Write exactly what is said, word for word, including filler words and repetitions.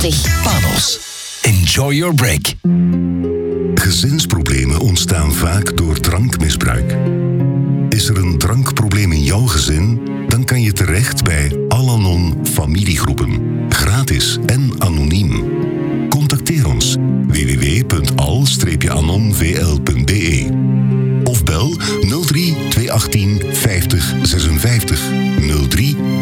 terug. Panos. Enjoy your break. Gezinsproblemen ontstaan vaak door drankmisbruik. Is er een drankprobleem in jouw gezin? Dan kan je terecht bij Al-Anon familiegroepen. Gratis en anoniem. Contacteer ons w w w punt al anon v l punt b e of bel nul drie twee achttien vijftig zesenvijftig nul drie